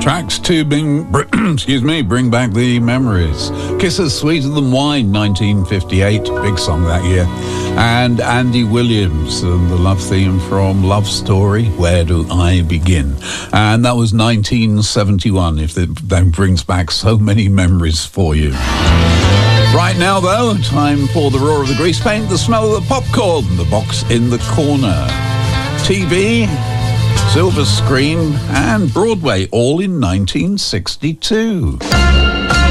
Tracks to bring back the memories. Kisses Sweeter Than Wine, 1958, big song that year. And Andy Williams and the love theme from Love Story, Where Do I Begin? And that was 1971, if that brings back so many memories for you. Right now, though, time for the roar of the grease paint, the smell of the popcorn, the box in the corner, TV, silver screen, and Broadway, all in 1962.